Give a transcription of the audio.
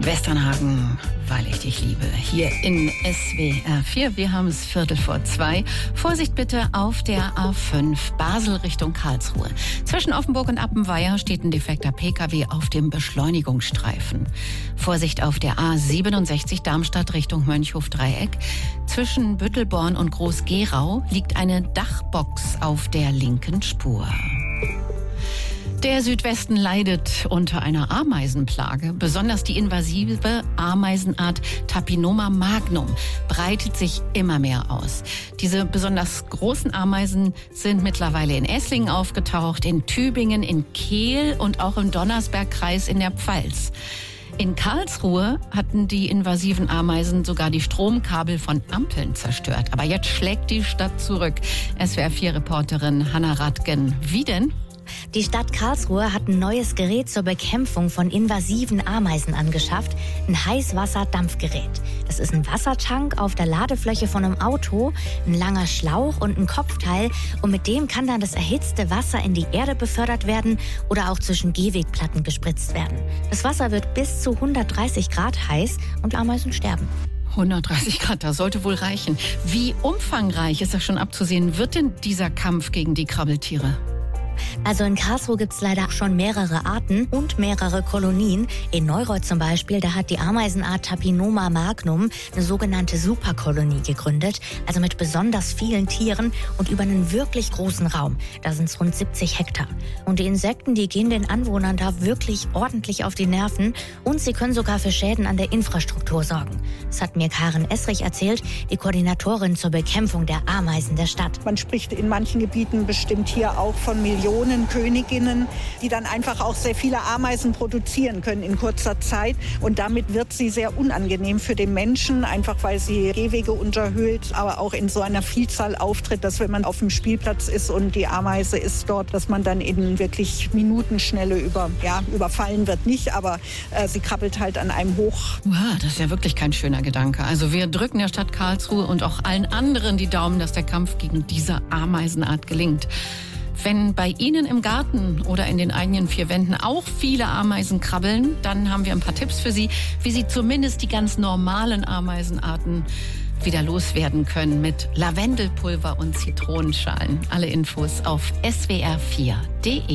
Westernhagen, weil ich dich liebe. Hier in SWR 4. Wir haben es 1:15. Vorsicht bitte auf der A5 Basel Richtung Karlsruhe. Zwischen Offenburg und Appenweier steht ein defekter Pkw auf dem Beschleunigungsstreifen. Vorsicht auf der A67 Darmstadt Richtung Mönchhof-Dreieck. Zwischen Büttelborn und Groß-Gerau liegt eine Dachbox auf der linken Spur. Der Südwesten leidet unter einer Ameisenplage. Besonders die invasive Ameisenart Tapinoma magnum breitet sich immer mehr aus. Diese besonders großen Ameisen sind mittlerweile in Esslingen aufgetaucht, in Tübingen, in Kehl und auch im Donnersbergkreis in der Pfalz. In Karlsruhe hatten die invasiven Ameisen sogar die Stromkabel von Ampeln zerstört. Aber jetzt schlägt die Stadt zurück. SWR4-Reporterin Hanna Radgen. Wie denn? Die Stadt Karlsruhe hat ein neues Gerät zur Bekämpfung von invasiven Ameisen angeschafft. Ein Heißwasserdampfgerät. Das ist ein Wassertank auf der Ladefläche von einem Auto, ein langer Schlauch und ein Kopfteil. Und mit dem kann dann das erhitzte Wasser in die Erde befördert werden oder auch zwischen Gehwegplatten gespritzt werden. Das Wasser wird bis zu 130 Grad heiß und Ameisen sterben. 130 Grad, das sollte wohl reichen. Wie umfangreich ist das schon abzusehen? Wird denn dieser Kampf gegen die Krabbeltiere? Also in Karlsruhe gibt es leider schon mehrere Arten und mehrere Kolonien. In Neureuth zum Beispiel, da hat die Ameisenart Tapinoma magnum eine sogenannte Superkolonie gegründet. Also mit besonders vielen Tieren und über einen wirklich großen Raum. Da sind es rund 70 Hektar. Und die Insekten, die gehen den Anwohnern da wirklich ordentlich auf die Nerven. Und sie können sogar für Schäden an der Infrastruktur sorgen. Das hat mir Karin Essrich erzählt, die Koordinatorin zur Bekämpfung der Ameisen der Stadt. Man spricht in manchen Gebieten bestimmt hier auch von Millionen Königinnen, die dann einfach auch sehr viele Ameisen produzieren können in kurzer Zeit. Und damit wird sie sehr unangenehm für den Menschen, einfach weil sie Gehwege unterhöhlt, aber auch in so einer Vielzahl auftritt, dass wenn man auf dem Spielplatz ist und die Ameise ist dort, dass man dann in wirklich Minutenschnelle überfallen wird nicht, aber sie krabbelt halt an einem hoch. Wow, das ist ja wirklich kein schöner Gedanke. Also wir drücken der Stadt Karlsruhe und auch allen anderen die Daumen, dass der Kampf gegen diese Ameisenart gelingt. Wenn bei Ihnen im Garten oder in den eigenen vier Wänden auch viele Ameisen krabbeln, dann haben wir ein paar Tipps für Sie, wie Sie zumindest die ganz normalen Ameisenarten wieder loswerden können mit Lavendelpulver und Zitronenschalen. Alle Infos auf swr4.de.